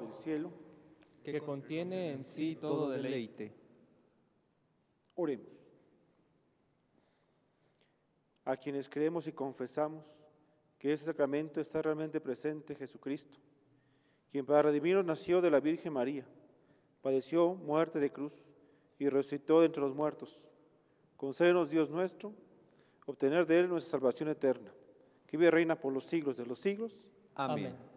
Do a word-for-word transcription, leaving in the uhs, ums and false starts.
del cielo, que contiene en sí todo deleite. Oremos. A quienes creemos y confesamos que este sacramento está realmente presente Jesucristo, quien para redimirnos nació de la Virgen María, padeció muerte de cruz y resucitó de entre los muertos. Concédenos, Dios nuestro, obtener de él nuestra salvación eterna, que vive y reina por los siglos de los siglos. Amén.